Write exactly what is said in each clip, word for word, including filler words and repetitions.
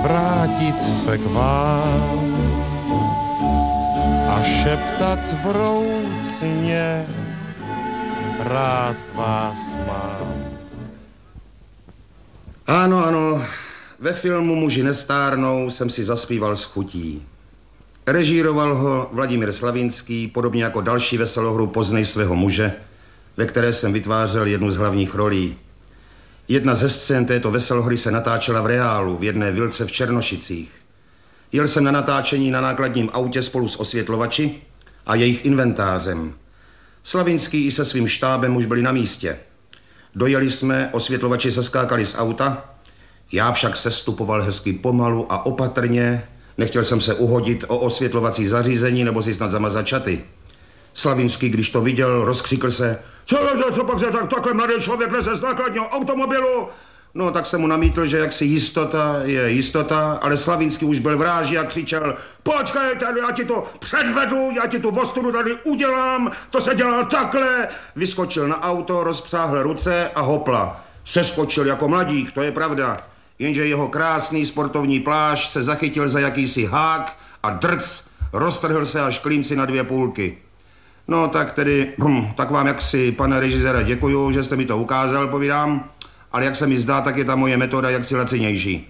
vrátit se k vám a šeptat vroucně, rád vás mám. Ano, ano, ve filmu Muži nestárnou jsem si zaspíval s chutí. Režíroval ho Vladimír Slavinský, podobně jako další veselohru Poznej svého muže, ve které jsem vytvářel jednu z hlavních rolí. Jedna ze scén této veselohry se natáčela v reálu, v jedné vilce v Černošicích. Jel jsem na natáčení na nákladním autě spolu s osvětlovači a jejich inventářem. Slavinský i se svým štábem už byli na místě. Dojeli jsme, osvětlovači se skákali z auta, já však sestupoval hezky pomalu a opatrně, nechtěl jsem se uhodit o osvětlovací zařízení nebo si snad zamazat čaty. Slavinský, když to viděl, rozkřikl se: Co, co pak se tak, takhle mladý člověk leze z nákladního automobilu? No, tak jsem mu namítl, že jaksi jistota je jistota, ale Slavinský už byl v ráži a křičel: Počkej, tady, já ti to předvedu, já ti tu ostudu tady udělám, to se dělá takhle. Vyskočil na auto, rozpřáhl ruce a hopla. Seskočil jako mladík, to je pravda. Jenže jeho krásný sportovní plášť se zachytil za jakýsi hák a drc, roztrhl se až klímci na dvě půlky. No tak tedy, hm, tak vám jaksi, pane režisére, děkuju, že jste mi to ukázal, povídám, ale jak se mi zdá, tak je ta moje metoda jaksi lacinější.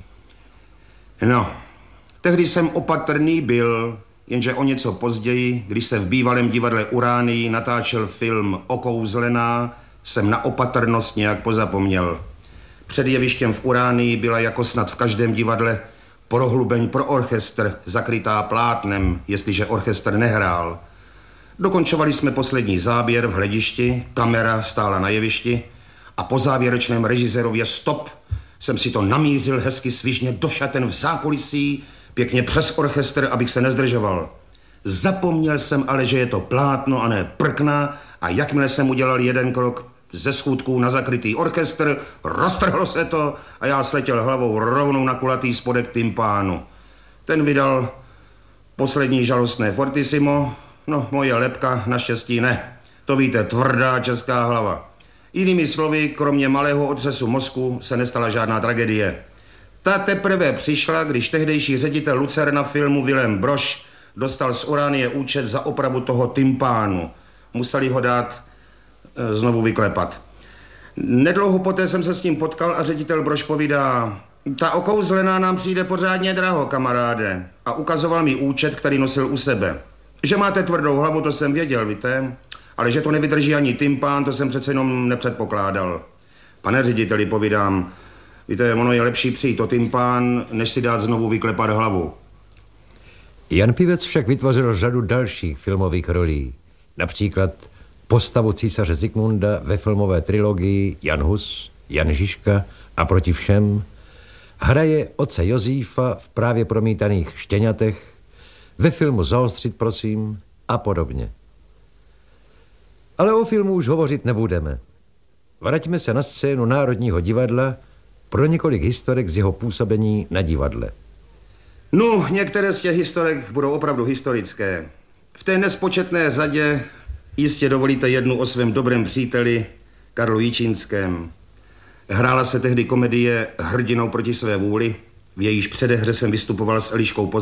No, tehdy jsem opatrný byl, jenže o něco později, když se v bývalém divadle Uránii natáčel film Okouzlená, jsem na opatrnost nějak pozapomněl. Před jevištěm v Uránii byla jako snad v každém divadle prohlubeň pro orchestr, zakrytá plátnem, jestliže orchestr nehrál. Dokončovali jsme poslední záběr v hledišti, kamera stála na jevišti a po závěrečném režisérově stop jsem si to namířil hezky svižně do šaten v zákulisí, pěkně přes orchestr, abych se nezdržoval. Zapomněl jsem ale, že je to plátno a ne prkna, a jakmile jsem udělal jeden krok ze schůdků na zakrytý orchestr, roztrhlo se to a já sletěl hlavou rovnou na kulatý spodek tympánu. Ten vydal poslední žalostné fortissimo. No, moje lebka naštěstí ne. To víte, tvrdá česká hlava. Jinými slovy, kromě malého otřesu mozku se nestala žádná tragédie. Ta teprve přišla, když tehdejší ředitel Lucerna filmu Vilém Brož dostal z Uránie účet za opravu toho tympánu. Museli ho dát e, znovu vyklepat. Nedlouho poté jsem se s ním potkal a ředitel Brož povídá: Ta Okouzlená nám přijde pořádně draho, kamaráde. A ukazoval mi účet, který nosil u sebe. Že máte tvrdou hlavu, to jsem věděl, víte? Ale že to nevydrží ani tympán, to jsem přece jenom nepředpokládal. Pane řediteli, povídám, víte, ono je lepší přijít o tympán, než si dát znovu vyklepat hlavu. Jan Pivec však vytvořil řadu dalších filmových rolí. Například postavu císaře Zikmunda ve filmové trilogii Jan Hus, Jan Žižka a Proti všem. Hraje otce Josífa v právě promítaných Štěňatech, ve filmu Zaostřit, prosím, a podobně. Ale o filmu už hovořit nebudeme. Vraťme se na scénu Národního divadla pro několik historek z jeho působení na divadle. No, některé z těch historek budou opravdu historické. V té nespočetné řadě jistě dovolíte jednu o svém dobrém příteli Karlu Jičínském. Hrála se tehdy komedie Hrdinou proti své vůli, v jejíž předehře jsem vystupoval s Eliškou Poz